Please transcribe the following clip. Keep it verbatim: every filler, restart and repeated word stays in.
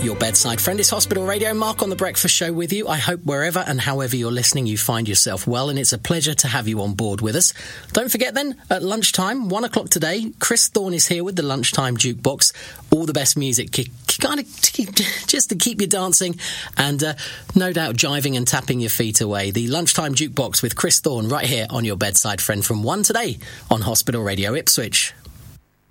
Your bedside friend is Hospital Radio. Mark on The Breakfast Show with you. I hope wherever and however you're listening, you find yourself well, and it's a pleasure to have you on board with us. Don't forget then, at lunchtime, one o'clock today, Chris Thorne is here with the Lunchtime Jukebox. All the best music, kind of just to keep you dancing and uh, no doubt jiving and tapping your feet away. The Lunchtime Jukebox with Chris Thorne right here on Your Bedside Friend from one today on Hospital Radio Ipswich.